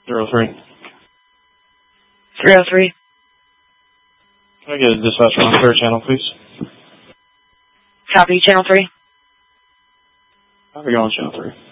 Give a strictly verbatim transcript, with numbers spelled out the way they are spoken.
Zero three. Three oh three. Can I get a dispatcher on clear channel, please? Copy, channel three. How are we going, channel three?